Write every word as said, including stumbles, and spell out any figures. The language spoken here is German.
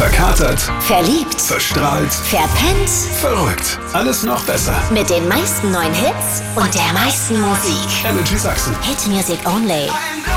Verkatert. Verliebt. Verstrahlt. Verpennt. Verrückt. Alles noch besser. Mit den meisten neuen Hits und der meisten Musik. Energy Sachsen. Hit Music Only.